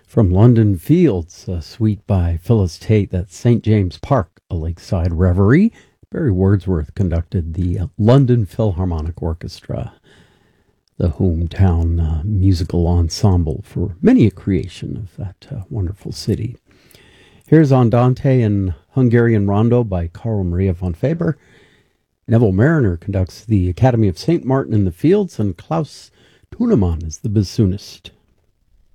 From London Fields, a suite by Phyllis Tate, that's St. James Park, a lakeside reverie. Barry Wordsworth conducted the London Philharmonic Orchestra, the hometown musical ensemble for many a creation of that wonderful city. Here's Andante in Hungarian Rondo by Carl Maria von Faber. Neville Mariner conducts the Academy of St. Martin in the Fields, and Klaus Tunemann is the bassoonist.